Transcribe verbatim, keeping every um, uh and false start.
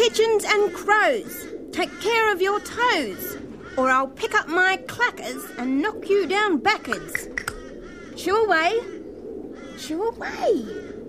Pigeons and crows, take care of your toes, or I'll pick up my clackers and knock you down backwards. Chew away, chew away.